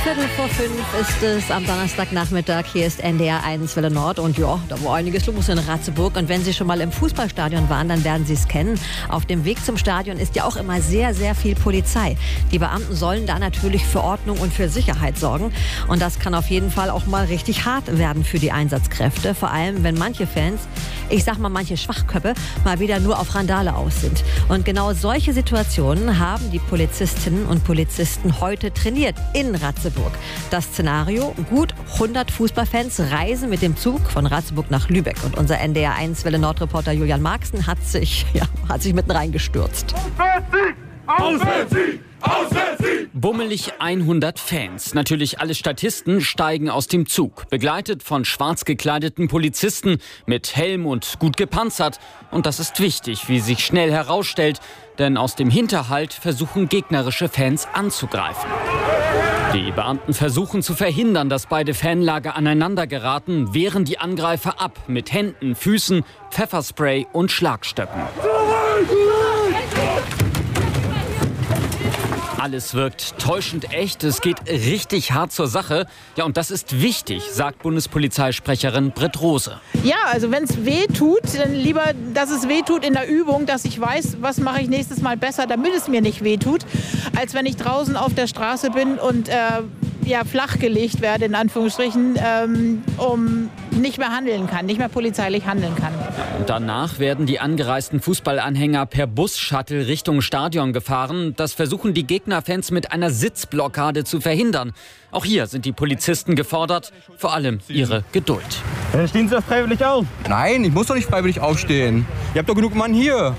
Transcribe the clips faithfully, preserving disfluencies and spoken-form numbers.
Viertel vor fünf ist es am Donnerstagnachmittag. Hier ist N D R eins Welle Nord. Und ja, da war einiges los in Ratzeburg. Und wenn Sie schon mal im Fußballstadion waren, dann werden Sie es kennen. Auf dem Weg zum Stadion ist ja auch immer sehr, sehr viel Polizei. Die Beamten sollen da natürlich für Ordnung und für Sicherheit sorgen. Und das kann auf jeden Fall auch mal richtig hart werden für die Einsatzkräfte. Vor allem, wenn manche Fans, ich sag mal manche Schwachköppe, mal wieder nur auf Randale aus sind. Und genau solche Situationen haben die Polizistinnen und Polizisten heute trainiert in Ratzeburg. Das Szenario: gut hundert Fußballfans reisen mit dem Zug von Ratzeburg nach Lübeck. Und unser N D R eins Welle Nord-Reporter Julian Marxen hat sich, ja, hat sich mitten reingestürzt. Auswärtssieg! Auswärtssieg! Bummelig hundert Fans, natürlich alle Statisten, steigen aus dem Zug. Begleitet von schwarz gekleideten Polizisten mit Helm und gut gepanzert. Und das ist wichtig, wie sich schnell herausstellt. Denn aus dem Hinterhalt versuchen gegnerische Fans anzugreifen. Die Beamten versuchen zu verhindern, dass beide Fanlager aneinander geraten, wehren die Angreifer ab mit Händen, Füßen, Pfefferspray und Schlagstöcken. Alles wirkt täuschend echt, es geht richtig hart zur Sache. Ja, und das ist wichtig, sagt Bundespolizeisprecherin Britt Rose. Ja, also wenn es weh tut, dann lieber, dass es weh tut in der Übung, dass ich weiß, was mache ich nächstes Mal besser, damit es mir nicht weh tut, als wenn ich draußen auf der Straße bin und äh, ja, flachgelegt werde, in Anführungsstrichen, ähm, um nicht mehr handeln kann, nicht mehr polizeilich handeln kann. Und danach werden die angereisten Fußballanhänger per Bus-Shuttle Richtung Stadion gefahren. Das versuchen die Gegnerfans mit einer Sitzblockade zu verhindern. Auch hier sind die Polizisten gefordert, vor allem ihre Geduld. Dann stehen Sie doch freiwillig auf. Nein, ich muss doch nicht freiwillig aufstehen. Ihr habt doch genug Mann hier.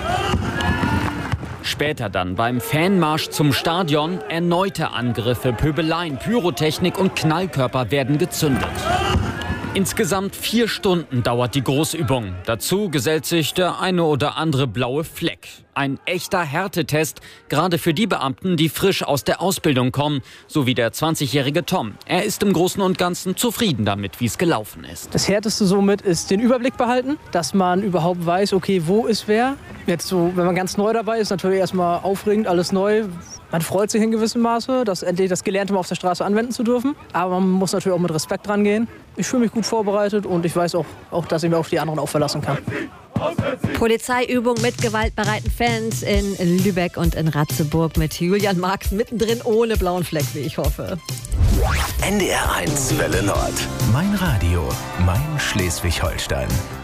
Später dann beim Fanmarsch zum Stadion erneute Angriffe, Pöbeleien, Pyrotechnik und Knallkörper werden gezündet. Insgesamt vier Stunden dauert die Großübung. Dazu gesellt sich der eine oder andere blaue Fleck. Ein echter Härtetest, gerade für die Beamten, die frisch aus der Ausbildung kommen, so wie der zwanzigjährige Tom. Er ist im Großen und Ganzen zufrieden damit, wie es gelaufen ist. Das Härteste somit ist den Überblick behalten, dass man überhaupt weiß, okay, wo ist wer. Jetzt so, wenn man ganz neu dabei ist, natürlich erstmal aufregend, alles neu. Man freut sich in gewissem Maße, das endlich das Gelernte mal auf der Straße anwenden zu dürfen. Aber man muss natürlich auch mit Respekt dran gehen. Ich fühle mich gut vorbereitet und ich weiß auch, auch, dass ich mich auf die anderen auch verlassen kann. Polizeiübung mit gewaltbereiten Fans in Lübeck und in Ratzeburg mit Julian Marx mittendrin ohne blauen Fleck, wie ich hoffe. N D R eins Welle Nord. Mein Radio, mein Schleswig-Holstein.